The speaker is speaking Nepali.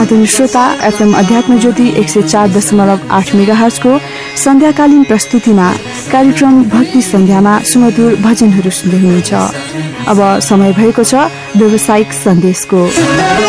आदरणीय श्रोता, एफएम अध्यात्म ज्योति 104.8 मेगाहर्जको सन्ध्याकालीन प्रस्तुतिमा कार्यक्रम भक्ति सन्ध्यामा सुमधुर भजनहरू सुन्दै हुनुहुन्छ। अब समय भएको छ व्यावसायिक सन्देशको।